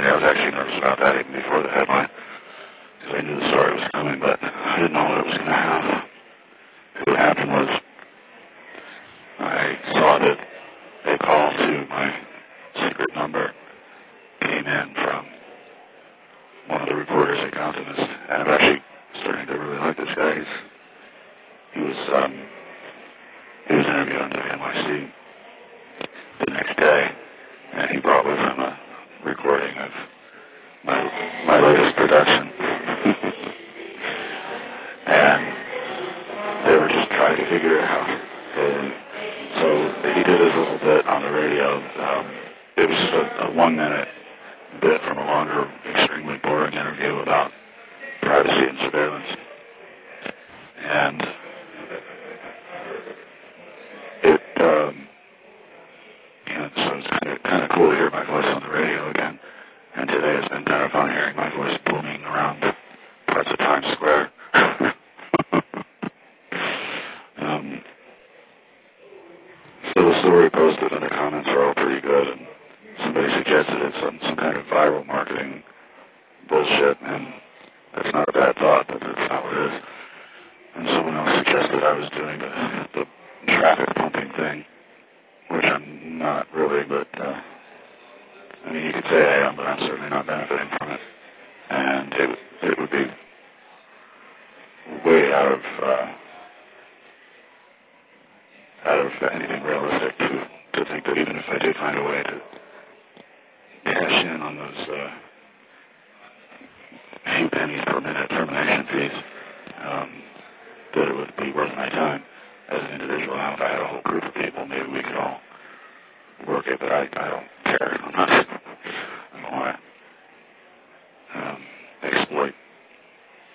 I was actually nervous about that even before the headline, because I knew the story was coming, but I didn't know what it was going to have. What happened was I saw that a call to my secret number came in from one of the reporters at Countenance, and I'm actually starting to really like this guy. He was interviewed on WNYC the next day, and he brought with him a recording of my latest production. And they were just trying to figure it out. And so he did his little bit on the radio. It was just a 1 minute bit from a longer, extremely boring interview about privacy and surveillance. And it, so it's kind of cool to hear my voice on the radio again. And today it's been kind of fun hearing my voice booming around parts of Times Square. So the story posted and the comments are all pretty good, and somebody suggested it's some kind of viral marketing bullshit, and that's not a bad thought, but that's not what it is. And someone else suggested I was doing the traffic pumping thing, which I'm not really, but I mean, you could say I am, but I'm certainly not benefiting from it. And it would be way out of anything realistic to think that even if I did find a way to cash in on those few pennies per minute termination fees, that it would be worth my time as an individual. Now, if I had a whole group of people, maybe we could all work it, but I don't care. I'm not